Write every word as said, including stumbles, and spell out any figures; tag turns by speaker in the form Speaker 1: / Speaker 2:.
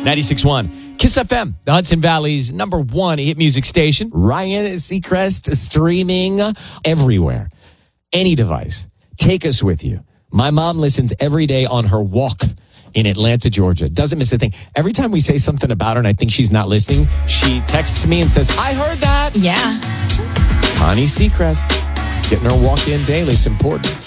Speaker 1: ninety-six point one Kiss F M, the Hudson Valley's number one hit music station. Ryan Seacrest streaming everywhere. Any device. Take us with you. My mom listens every day on her walk in Atlanta, Georgia. Doesn't miss a thing. Every time we say something about her and I think she's not listening, she texts me and says, I heard that.
Speaker 2: Yeah.
Speaker 1: Connie Seacrest. Getting her walk in daily. It's important.